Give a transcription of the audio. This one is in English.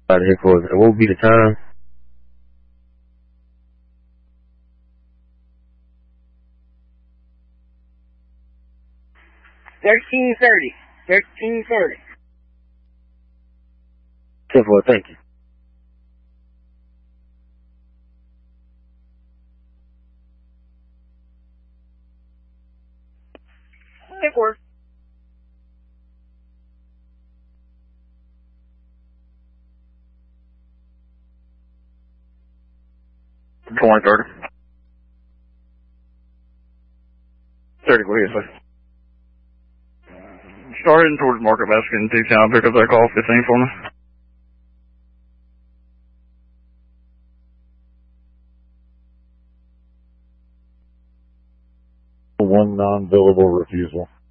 Out of headquarters. And what would be the time? 13:30. 13:30. 10-4, thank you. It works. Go ahead, sir. Starting towards Market Basket in T-Town. Pick up that call 15 for me. One non-billable refusal.